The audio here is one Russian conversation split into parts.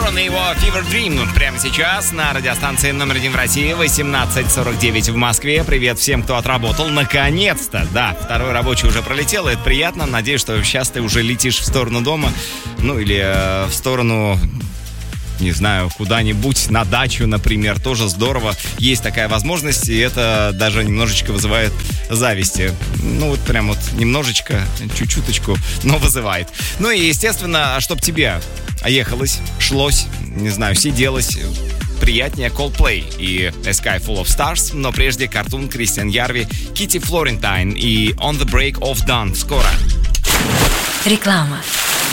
Ворон и его Fever Dream прямо сейчас на радиостанции номер 1 в России, 18:49 в Москве. Привет всем, кто отработал. Наконец-то, да, второй рабочий уже пролетел, и это приятно. Надеюсь, что сейчас ты уже летишь в сторону дома, ну или в сторону... не знаю, куда-нибудь, на дачу, например, тоже здорово. Есть такая возможность, и это даже немножечко вызывает зависти. Ну, вот прям вот немножечко, чуть-чуточку, но вызывает. Ну и, естественно, чтоб тебе ехалось, шлось, не знаю, сиделось, приятнее Coldplay и A Sky Full of Stars, но прежде Картун, Кристиан Ярви, Кити Флорентайн и On the Break of Dawn. Скоро. Реклама.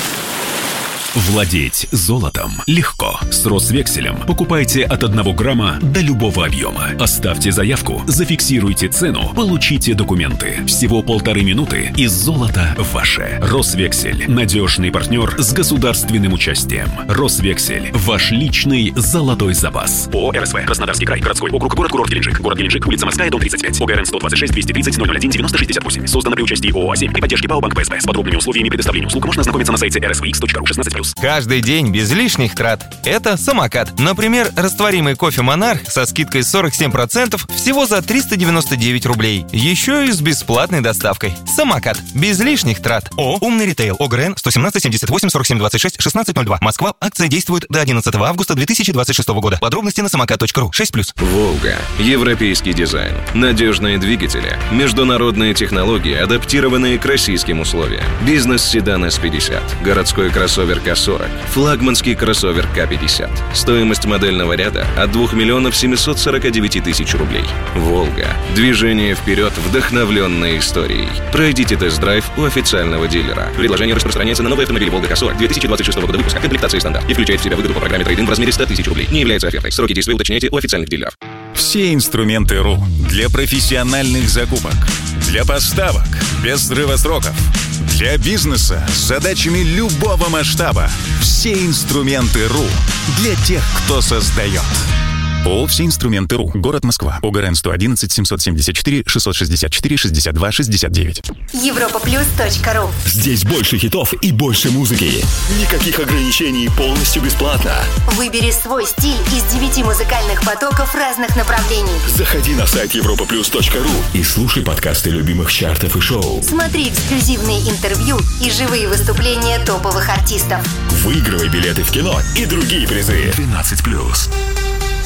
Владеть золотом легко. С Росвекселем покупайте от 1 грамма до любого объема. Оставьте заявку, зафиксируйте цену, получите документы. Всего 1,5 минуты, и золото ваше. Росвексель – надежный партнер с государственным участием. Росвексель – ваш личный золотой запас. ООО РСВ. Краснодарский край. Городской округ. Город Геленджик. Город Геленджик. Улица Морская, дом 35. ОГРН 126 230 001 9068. Создано при участии ООО «А7» при поддержке ПАО «Банк ПСБ». С подробными условиями предоставления услуг можно ознакомиться на сайте rsvx.ru 16+. Каждый день без лишних трат. Это самокат. Например, растворимый кофе «Монарх» со скидкой 47% всего за 399 рублей. Еще и с бесплатной доставкой. Самокат. Без лишних трат. «Умный ритейл». ОГРН 117 78 47 26 1602. Москва. Акция действует до 11 августа 2026 года. Подробности на самокат.ру. 6+. «Волга». Европейский дизайн. Надежные двигатели. Международные технологии, адаптированные к российским условиям. Бизнес-седан S50. Городской кроссовер К40. Флагманский кроссовер К50. Стоимость модельного ряда от 2 миллионов 749 тысяч рублей. «Волга». Движение вперед, вдохновленное историей. Пройдите тест-драйв у официального дилера. Предложение распространяется на новые автомобили «Волга К40» 2026 года выпуска, комплектации стандарт, и включает в себя выгоду по программе трейд-ин в размере 100 тысяч рублей. Не является офертой. Сроки действия уточняйте у официальных дилеров. Все инструменты РУ для профессиональных закупок, для поставок без срыва сроков, для бизнеса с задачами любого масштаба. Все инструменты РУ для тех, кто создает. ООО «Все инструменты РУ». Город Москва. ОГРН 111 774 664 62 69. Европаплюс.ру. Здесь больше хитов и больше музыки. Никаких ограничений, полностью бесплатно. Выбери свой стиль из 9 музыкальных потоков разных направлений. Заходи на сайт europaplus.ru и слушай подкасты любимых чартов и шоу. Смотри эксклюзивные интервью и живые выступления топовых артистов. Выигрывай билеты в кино и другие призы. 12+.